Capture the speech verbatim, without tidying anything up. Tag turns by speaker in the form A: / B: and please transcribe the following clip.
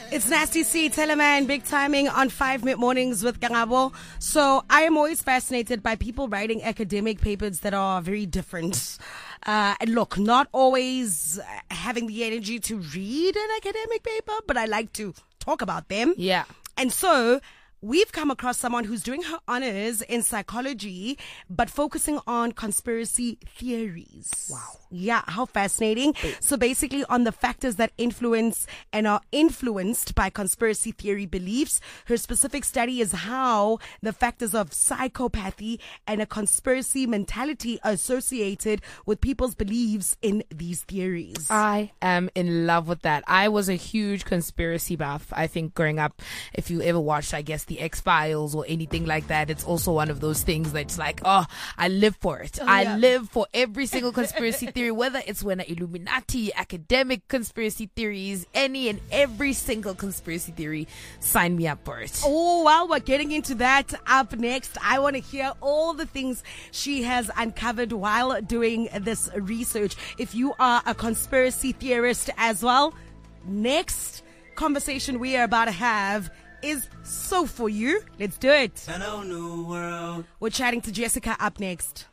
A: It's Nasty C, Teleman, big timing on five mid mornings with Kangabo. So I am always fascinated by people writing academic papers that are very different. Uh, and look, not always having the energy to read an academic paper, but I like to talk about them.
B: Yeah.
A: And so we've come across someone who's doing her honors in psychology, but focusing on conspiracy theories.
B: Wow.
A: Yeah, how fascinating. So basically on the factors that influence and are influenced by conspiracy theory beliefs. Her specific study is how the factors of psychopathy and a conspiracy mentality are associated with people's beliefs in these theories.
B: I am in love with that. I was a huge conspiracy buff. I think growing up, if you ever watched, I guess, the X-Files or anything like that, it's also one of those things that's like, oh, I live for it.
A: Oh,
B: I
A: yeah.
B: live for every single conspiracy theory, whether it's when Illuminati, academic conspiracy theories, any and every single conspiracy theory, sign me up for it.
A: Oh, well, we're getting into that up next. I want to hear all the things she has uncovered while doing this research. If you are a conspiracy theorist as well, next conversation we are about to have is so for you. Let's do it.
C: Hello, new world.
A: We're chatting to Jessica up next.